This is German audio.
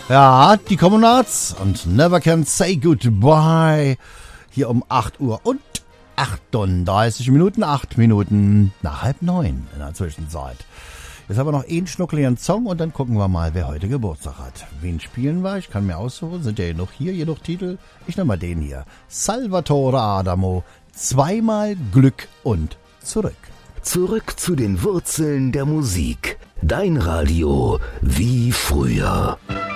Ja, die Kommunards und Never Can Say Goodbye. Hier um 8 Uhr und 38 Minuten, 8 Minuten nach 8:30 in der Zwischenzeit. Jetzt haben wir noch einen schnuckeligen Song und dann gucken wir mal, wer heute Geburtstag hat. Wen spielen wir? Ich kann mir aussuchen. Sind ja genug hier, genug Titel. Ich nehme mal den hier. Salvatore Adamo. Zweimal Glück und zurück. Zurück zu den Wurzeln der Musik. Dein Radio wie früher.